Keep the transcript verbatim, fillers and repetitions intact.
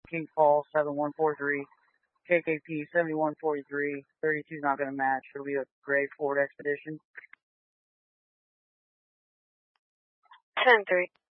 King Paul seven one four three, K K P seventy-one forty-three, thirty-two not going to match. It'll be a gray Ford Expedition. ten three.